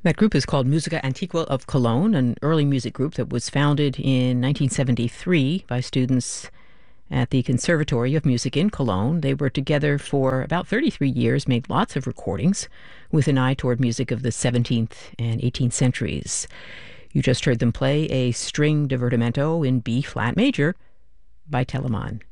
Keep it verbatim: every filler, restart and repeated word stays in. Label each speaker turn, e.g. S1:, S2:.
S1: That group is called Musica Antiqua of Cologne, an early music group that was founded in nineteen seventy-three by students at the Conservatory of Music in Cologne. They were together for about thirty-three years, made lots of recordings with an eye toward music of the seventeenth and eighteenth centuries. You just heard them play a string divertimento in B flat major by Telemann.